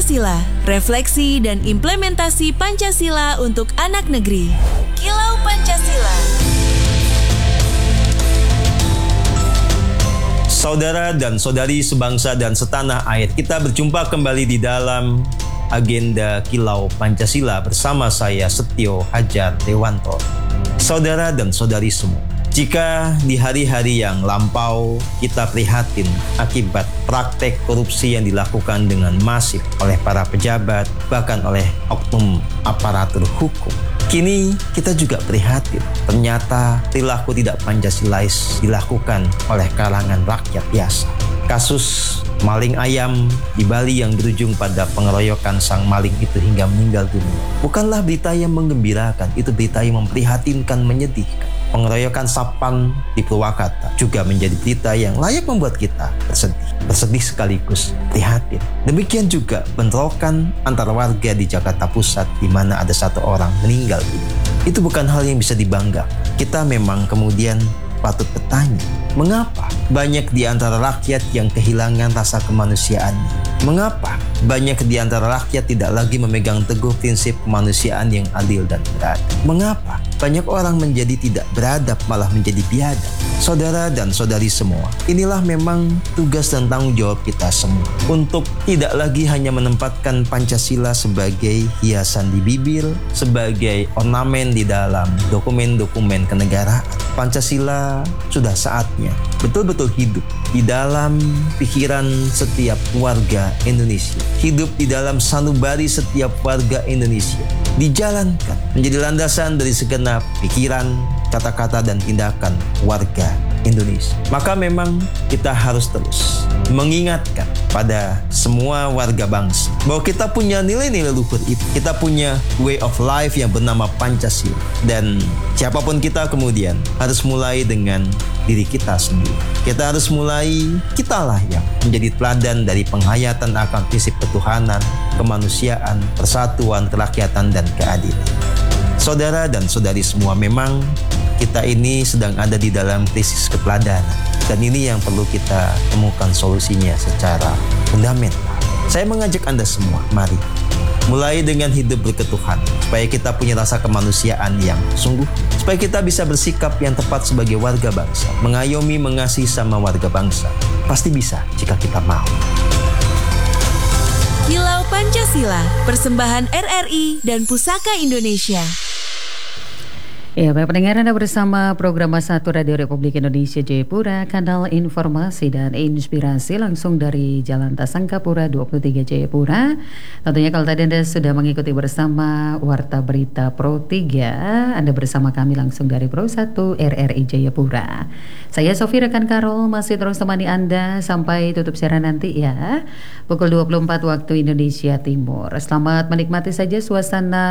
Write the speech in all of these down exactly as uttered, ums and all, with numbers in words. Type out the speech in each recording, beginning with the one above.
Pancasila, refleksi dan implementasi Pancasila untuk anak negeri. Kilau Pancasila. Saudara dan saudari sebangsa dan setanah air, kita berjumpa kembali di dalam agenda Kilau Pancasila bersama saya Setio Hajar Dewanto. Saudara dan saudari semua, jika di hari-hari yang lampau kita prihatin akibat praktek korupsi yang dilakukan dengan masif oleh para pejabat, bahkan oleh oknum aparatur hukum, kini kita juga prihatin ternyata perilaku tidak Pancasilais dilakukan oleh kalangan rakyat biasa. Kasus maling ayam di Bali yang berujung pada pengeroyokan sang maling itu hingga meninggal dunia bukanlah berita yang menggembirakan, itu berita yang memprihatinkan, menyedihkan. Pengeroyokan Sapang di Purwakarta juga menjadi berita yang layak membuat kita bersedih. Bersedih sekaligus prihatin. Demikian juga bentrokan antara warga di Jakarta Pusat di mana ada satu orang meninggal dunia. Itu bukan hal yang bisa dibanggakan. Kita memang kemudian patut bertanya, mengapa banyak di antara rakyat yang kehilangan rasa kemanusiaannya? Mengapa banyak di antara rakyat tidak lagi memegang teguh prinsip kemanusiaan yang adil dan beradab? Mengapa banyak orang menjadi tidak beradab malah menjadi biadab? Saudara dan saudari semua, inilah memang tugas dan tanggung jawab kita semua untuk tidak lagi hanya menempatkan Pancasila sebagai hiasan di bibir, sebagai ornamen di dalam dokumen-dokumen kenegaraan. Pancasila sudah saatnya betul-betul hidup di dalam pikiran setiap warga Indonesia, hidup di dalam sanubari setiap warga Indonesia, dijalankan menjadi landasan dari segenap pikiran, kata-kata dan tindakan warga Indonesia. Maka memang kita harus terus mengingatkan pada semua warga bangsa bahwa kita punya nilai-nilai luhur itu. Kita punya way of life yang bernama Pancasila. Dan siapapun kita kemudian harus mulai dengan diri kita sendiri. Kita harus mulai, kitalah yang menjadi teladan dari penghayatan akan prinsip ketuhanan, kemanusiaan, persatuan, kerakyatan, dan keadilan. Saudara dan saudari semua, memang kita ini sedang ada di dalam krisis keteladanan. Dan ini yang perlu kita temukan solusinya secara fundamental. Saya mengajak Anda semua, mari mulai dengan hidup berketuhanan, supaya kita punya rasa kemanusiaan yang sungguh, supaya kita bisa bersikap yang tepat sebagai warga bangsa, mengayomi, mengasihi sama warga bangsa. Pasti bisa jika kita mau. Kilau Pancasila, persembahan R R I dan Pusaka Indonesia. Ya, Bapak pendengar, Anda bersama program satu Radio Republik Indonesia Jayapura, kanal informasi dan inspirasi langsung dari Jalan Tasangkapura dua puluh tiga Jayapura. Tentunya kalau tadi Anda sudah mengikuti bersama Warta Berita Pro tiga, Anda bersama kami langsung dari Pro satu R R I Jayapura. Saya Sofi rekan Karol masih terus temani Anda sampai tutup siaran nanti ya, pukul dua puluh empat waktu Indonesia Timur. Selamat menikmati saja suasana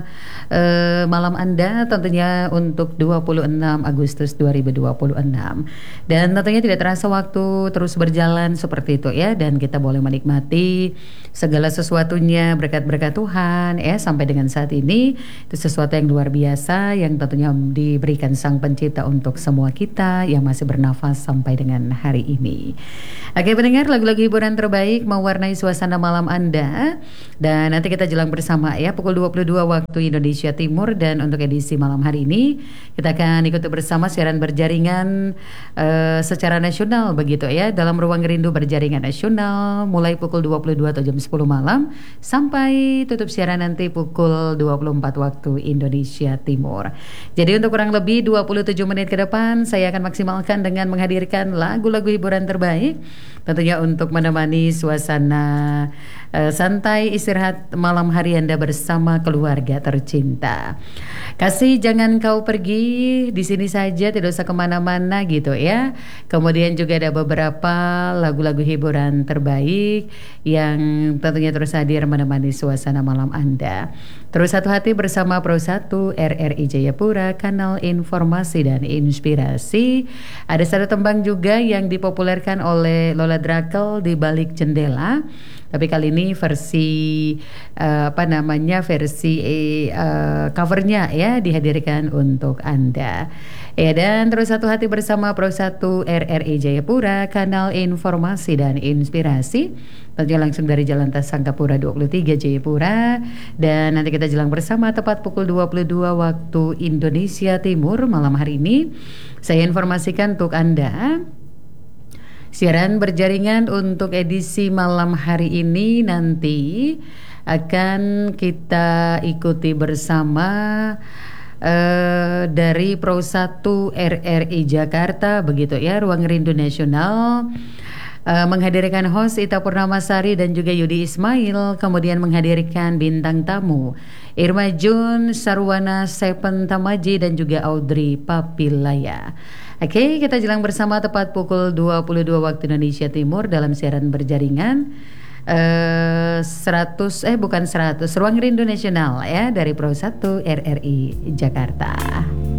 eh, malam Anda tentunya untuk dua puluh enam Agustus dua ribu dua puluh enam. Dan tentunya tidak terasa waktu terus berjalan seperti itu ya, dan kita boleh menikmati segala sesuatunya berkat-berkat Tuhan ya sampai dengan saat ini. Itu sesuatu yang luar biasa yang tentunya diberikan Sang Pencipta untuk semua kita yang masih bernafas sampai dengan hari ini. Oke pendengar, lagu-lagu hiburan terbaik mewarnai suasana malam Anda, dan nanti kita jelang bersama ya pukul dua puluh dua waktu Indonesia Timur. Dan untuk edisi malam hari ini kita akan ikuti bersama siaran berjaringan uh, secara nasional begitu ya, dalam ruang rindu berjaringan nasional mulai pukul dua puluh dua atau jam sepuluh malam sampai tutup siaran nanti pukul dua puluh empat waktu Indonesia Timur. Jadi untuk kurang lebih dua puluh tujuh menit ke depan saya akan maksimalkan dengan menghadirkan lagu-lagu hiburan terbaik tentunya untuk menemani suasana uh, santai istirahat malam hari Anda bersama keluarga tercinta. Kasih jangan kau pergi, di sini saja, tidak usah kemana-mana gitu ya. Kemudian juga ada beberapa lagu-lagu hiburan terbaik yang tentunya terus hadir menemani suasana malam Anda. Terus satu hati bersama Pro satu R R I Jayapura, kanal informasi dan inspirasi. Ada satu tembang juga yang dipopulerkan oleh Lola Drakel, Di Balik Jendela. Tapi kali ini versi uh, apa namanya versi uh, covernya ya dihadirkan untuk Anda. Ya, dan terus satu hati bersama Pro satu R R I Jayapura, kanal informasi dan inspirasi. Tentunya langsung dari Jalan Tas Sangkapura dua puluh tiga Jayapura. Dan nanti kita jelang bersama tepat pukul dua puluh dua waktu Indonesia Timur malam hari ini. Saya informasikan untuk Anda, siaran berjaringan untuk edisi malam hari ini nanti akan kita ikuti bersama Uh, dari Pro satu R R I Jakarta, begitu ya, Ruang Rindu Nasional, uh, menghadirkan host Ita Purnamasari dan juga Yudi Ismail, kemudian menghadirkan bintang tamu Irma Jun, Sarwana Sepen Tamaji dan juga Audrey Papilaya. Oke, kita jelang bersama tepat pukul dua puluh dua waktu Indonesia Timur dalam siaran berjaringan Uh, seratus eh bukan seratus Ruang Rindu Nasional ya dari Pro satu R R I Jakarta.